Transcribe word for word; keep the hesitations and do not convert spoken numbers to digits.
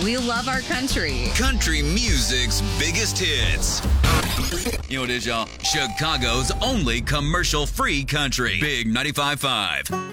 We love our country. Country music's biggest hits. You know what it is, y'all? Chicago's only commercial-free country. Big ninety-five point five.